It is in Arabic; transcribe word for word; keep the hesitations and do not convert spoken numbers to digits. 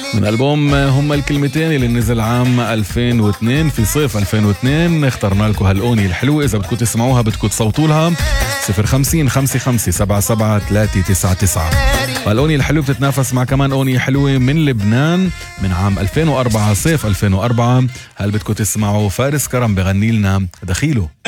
من ألبوم هم الكلمتين اللي نزل عام ألفين واثنين في صيف ألفين واثنين. اخترنا لكم هالأغنية الحلوة. إذا بدكم تسمعوها بدكم تصوتوا لها صفر خمسين خمسة خمسة سبعة سبعة ثلاثة تسعة تسعة. هالأغنية الحلوة بتتنافس مع كمان أغنية حلوة من لبنان من عام ألفين وأربعة صيف ألفين وأربعة. هل بدكم تسمعوا فارس كرم بغني لنا دخيله؟